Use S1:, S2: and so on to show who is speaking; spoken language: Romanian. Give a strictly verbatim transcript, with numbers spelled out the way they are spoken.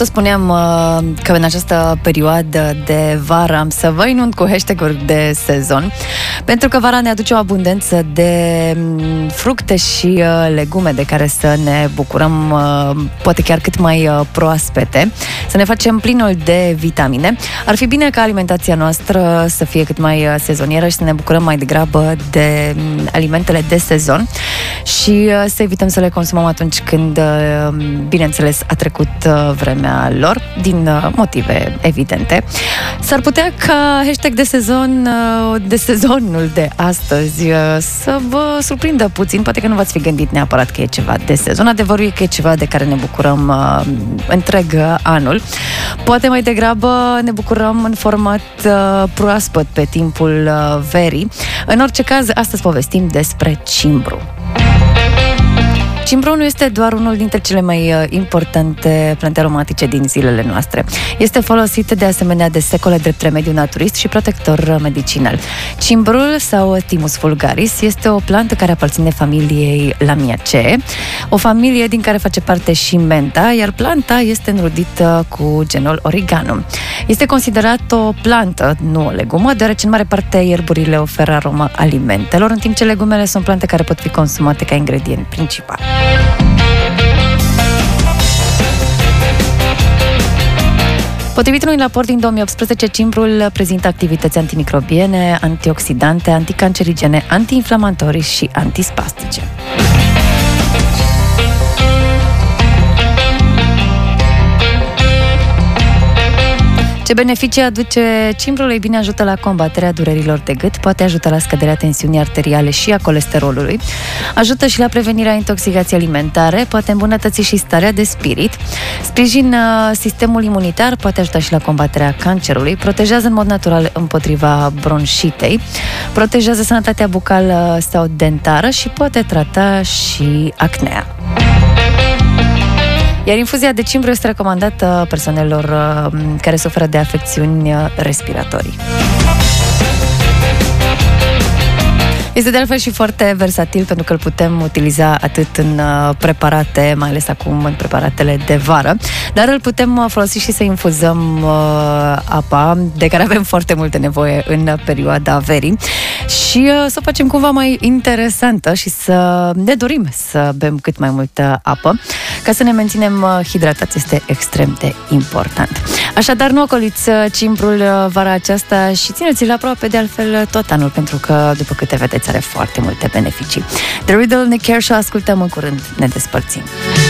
S1: tot spuneam uh, că în această perioadă de vară am să vă inund cu hashtag-uri de sezon, pentru că vara ne aduce o abundență de fructe și uh, legume de care să ne bucurăm, uh, poate chiar cât mai uh, proaspete, să ne facem plinul de vitamine. Ar fi bine ca alimentația noastră să fie cât mai uh, sezonieră și să ne bucurăm mai degrabă de um, alimentele de sezon și uh, să evităm să le consumăm atunci când, uh, bineînțeles, a trecut uh, vremea lor, din uh, motive evidente. S-ar putea ca hashtag de sezon, uh, de sezonul de astăzi, uh, să vă surprindă puțin, poate că nu v-ați fi gândit neapărat că e ceva de sezon. Adevărul e că e ceva de care ne bucurăm uh, întreg uh, anul. Poate mai degrabă ne bucurăm în format uh, proaspăt pe timpul uh, verii. În orice caz, astăzi povestim despre cimbru. Cimbru nu este doar unul dintre cele mai uh, importante plante aromatice din zilele noastre. Este folosit de asemenea de secole drept remediu naturist și protector medicinal. Cimbrul sau Thymus vulgaris este o plantă care aparține familiei Lamiaceae, o familie din care face parte și menta, iar planta este înrudită cu genul Origanum. Este considerat o plantă, nu o legumă, deoarece în mare parte ierburile oferă aromă alimentelor, în timp ce legumele sunt plante care pot fi consumate ca ingredient principal. Potrivit unui raport din două mii optsprezece, cimbrul prezintă activități antimicrobiene, antioxidante, anticancerigene, antiinflamatorii și antispastice. Ce beneficii aduce cimbrul? Ei bine, ajută la combaterea durerilor de gât, poate ajuta la scăderea tensiunii arteriale și a colesterolului, ajută și la prevenirea intoxicației alimentare, poate îmbunătăți și starea de spirit, sprijină sistemul imunitar, poate ajuta și la combaterea cancerului, protejează în mod natural împotriva bronșitei, protejează sănătatea bucală sau dentară și poate trata și acnea. Iar infuzia de cimbru este recomandată persoanelor uh, care suferă de afecțiuni respiratorii. Este de altfel și foarte versatil, pentru că îl putem utiliza atât în preparate, mai ales acum în preparatele de vară, dar îl putem folosi și să infuzăm uh, apa, de care avem foarte multe nevoie în perioada verii, și uh, să o facem cumva mai interesantă și să ne dorim să bem cât mai multă apă, ca să ne menținem hidratați. Este extrem de important. Așadar, nu ocoliți cimbrul vara aceasta și țineți-l aproape de altfel tot anul, pentru că, după câte vedeți, are foarte multe beneficii. The Riddle, Nick Kershaw, ascultăm în curând, ne despărțim.